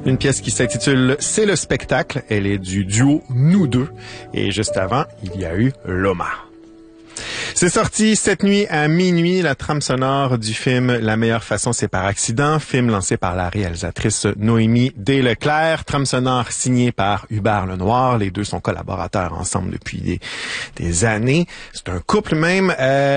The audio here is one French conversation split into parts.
Une pièce qui s'intitule « C'est le spectacle ». Elle est du duo Nous deux. Et juste avant, il y a eu Loma. C'est sorti cette nuit à minuit, la trame sonore du film La meilleure façon c'est par accident, film lancé par la réalisatrice Noémie Desleclerc, trame sonore signée par Hubert Lenoir. Les deux sont collaborateurs ensemble depuis des années. C'est un couple même.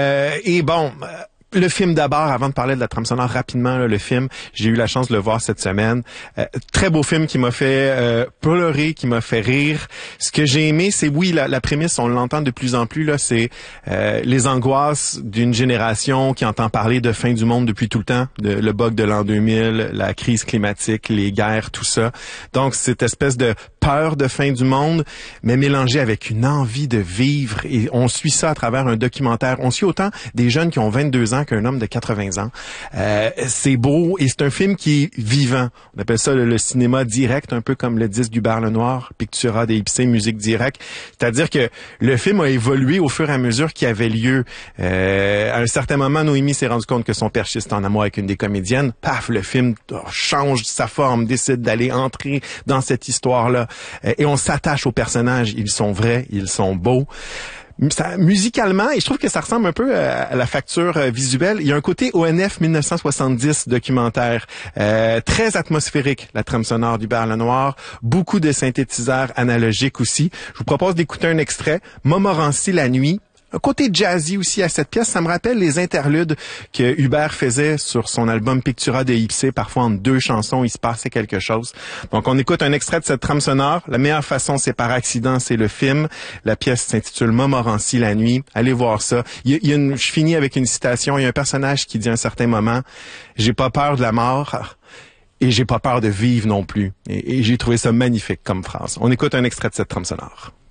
Le film d'abord, avant de parler de la trame sonore rapidement, là, le film, j'ai eu la chance de le voir cette semaine. Très beau film qui m'a fait pleurer, qui m'a fait rire. Ce que j'ai aimé, c'est la prémisse, on l'entend de plus en plus, là, c'est les angoisses d'une génération qui entend parler de fin du monde depuis tout le temps, le bug de l'an 2000, la crise climatique, les guerres, tout ça. Donc, cette espèce de peur de fin du monde, mais mélangée avec une envie de vivre. Et on suit ça à travers un documentaire. On suit autant des jeunes qui ont 22 ans qu'un homme de 80 ans. C'est beau et c'est un film qui est vivant. On appelle ça le cinéma direct, un peu comme le disque d'Hubert Lenoir, Pictura DXC, musique directe. C'est-à-dire que le film a évolué au fur et à mesure qu'il avait lieu. À un certain moment, Noémie s'est rendu compte que son père est en amour avec une des comédiennes. Paf, le film change sa forme, décide d'aller entrer dans cette histoire-là. Et on s'attache aux personnages. Ils sont vrais, ils sont beaux. Musicalement, et je trouve que ça ressemble un peu à la facture visuelle, il y a un côté ONF 1970 documentaire, très atmosphérique, la trame sonore d'Hubert Lenoir, beaucoup de synthétiseurs analogiques aussi. Je vous propose d'écouter un extrait, Montmorency la nuit. Un côté jazzy aussi à cette pièce, ça me rappelle les interludes que Hubert faisait sur son album Pictura DXC. Parfois, entre deux chansons, il se passait quelque chose. Donc, on écoute un extrait de cette trame sonore. La meilleure façon, c'est par accident, c'est le film. La pièce s'intitule Montmorency la nuit. Allez voir ça. Je finis avec une citation. Il y a un personnage qui dit à un certain moment, « J'ai pas peur de la mort et j'ai pas peur de vivre non plus. » Et j'ai trouvé ça magnifique comme phrase. On écoute un extrait de cette trame sonore.